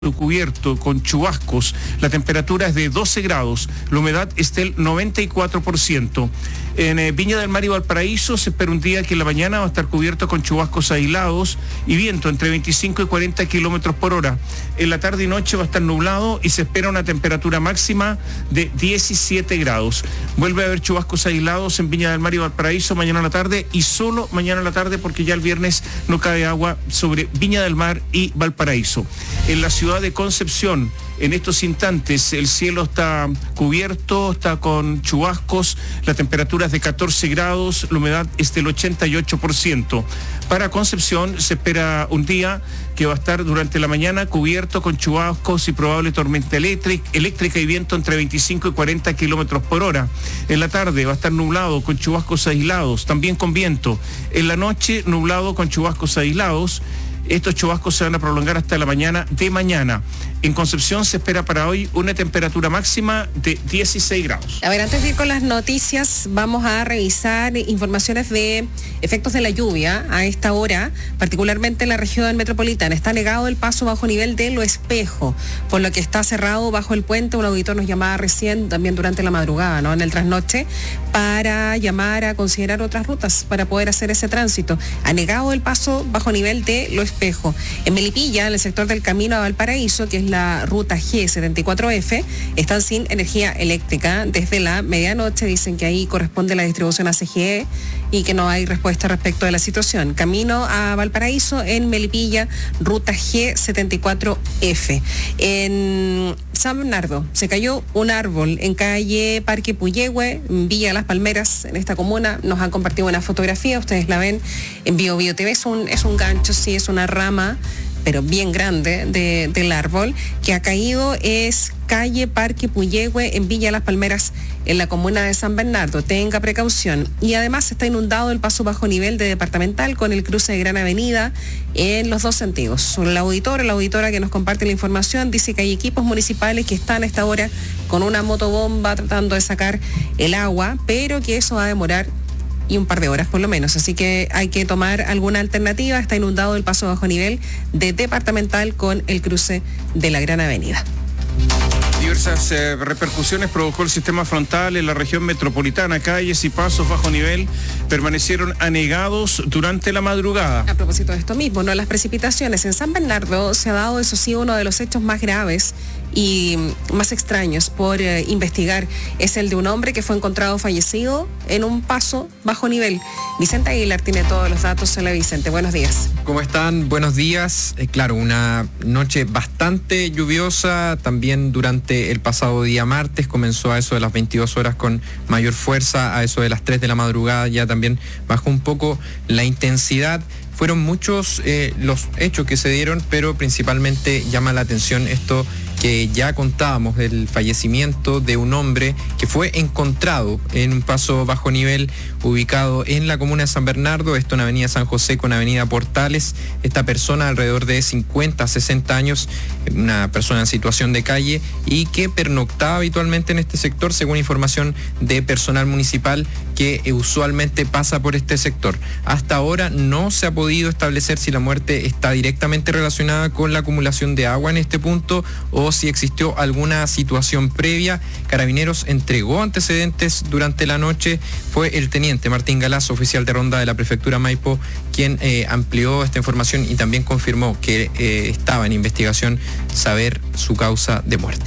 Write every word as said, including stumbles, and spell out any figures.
cubierto con chubascos, la temperatura es de doce grados, la humedad es del noventa y cuatro por ciento. En eh, Viña del Mar y Valparaíso se espera un día que en la mañana va a estar cubierto con chubascos aislados y viento entre veinticinco y cuarenta kilómetros por hora. En la tarde y noche va a estar nublado y se espera una temperatura máxima de diecisiete grados. Vuelve a haber chubascos aislados en Viña del Mar y Valparaíso mañana a la tarde y solo mañana a la tarde porque ya el viernes no cae agua sobre Viña del Mar y Valparaíso. En la ciudad de Concepción, en estos instantes el cielo está cubierto, está con chubascos, la temperatura es de catorce grados, la humedad es del ochenta y ocho por ciento. Para Concepción se espera un día que va a estar durante la mañana cubierto con chubascos y probable tormenta eléctrica, eléctrica y viento entre veinticinco y cuarenta kilómetros por hora. En la tarde va a estar nublado con chubascos aislados, también con viento. En la noche nublado con chubascos aislados. Estos chubascos se van a prolongar hasta la mañana de mañana. En Concepción se espera para hoy una temperatura máxima de dieciséis grados. A ver, antes de ir con las noticias, vamos a revisar informaciones de efectos de la lluvia a esta hora, particularmente en la región metropolitana. Está negado el paso bajo nivel de Lo Espejo, por lo que está cerrado bajo el puente. Un auditor nos llamaba recién, también durante la madrugada, ¿no? En el trasnoche, para llamar a considerar otras rutas para poder hacer ese tránsito. Ha negado el paso bajo nivel de Lo Espejo. En Melipilla, en el sector del camino a Valparaíso, que es la ruta G setenta y cuatro F, están sin energía eléctrica desde la medianoche. Dicen que ahí corresponde la distribución a C G E y que no hay respuesta respecto de la situación. Camino a Valparaíso, en Melipilla, ruta G setenta y cuatro F. En San Bernardo se cayó un árbol en calle Parque Puyehue, en Villa Las Palmeras, en esta comuna. Nos han compartido una fotografía, ustedes la ven en Bio Bio T V. Es un, es un gancho, sí, es una rama, pero bien grande de, del árbol que ha caído. Es calle Parque Puyehue en Villa Las Palmeras, en la comuna de San Bernardo. Tenga precaución. Y además está inundado el paso bajo nivel de Departamental con el cruce de Gran Avenida en los dos sentidos. La auditora, la auditora que nos comparte la información, dice que hay equipos municipales que están a esta hora con una motobomba tratando de sacar el agua, pero que eso va a demorar y un par de horas por lo menos, así que hay que tomar alguna alternativa. Está inundado el paso bajo nivel de Departamental con el cruce de la Gran Avenida. Diversas eh, repercusiones provocó el sistema frontal en la región metropolitana. Calles y pasos bajo nivel permanecieron anegados durante la madrugada. A propósito de esto mismo, ¿no? Las precipitaciones en San Bernardo se ha dado, eso sí, uno de los hechos más graves y más extraños por eh, investigar. Es el de un hombre que fue encontrado fallecido en un paso bajo nivel. Vicente Aguilar tiene todos los datos. Hola Vicente, buenos días. ¿Cómo están? Buenos días. Eh, claro, una noche bastante lluviosa. También durante el pasado día martes comenzó a eso de las veintidós horas con mayor fuerza. A eso de las tres de la madrugada ya también bajó un poco la intensidad. Fueron muchos eh, los hechos que se dieron, pero principalmente llama la atención esto que ya contábamos, del fallecimiento de un hombre que fue encontrado en un paso bajo nivel ubicado en la comuna de San Bernardo, esto en Avenida San José con Avenida Portales. Esta persona, alrededor de cincuenta, sesenta años, una persona en situación de calle y que pernoctaba habitualmente en este sector, según información de personal municipal que usualmente pasa por este sector. Hasta ahora no se ha podido establecer si la muerte está directamente relacionada con la acumulación de agua en este punto o si existió alguna situación previa. Carabineros entregó antecedentes durante la noche. Fue el teniente Martín Galazo, oficial de ronda de la prefectura Maipo, quien eh, amplió esta información y también confirmó que eh, estaba en investigación saber su causa de muerte.